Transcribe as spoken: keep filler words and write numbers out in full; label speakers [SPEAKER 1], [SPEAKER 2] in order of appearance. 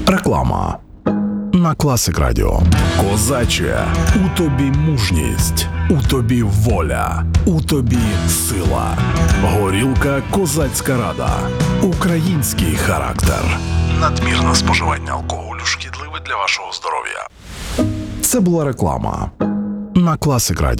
[SPEAKER 1] Реклама на Класик Радіо. Козаче, у тобі мужність, у тобі воля, у тобі сила. Горілка Козацька Рада. Український характер. Надмірне споживання алкоголю шкідливе для вашого здоров'я. Це була реклама на Класик Радіо.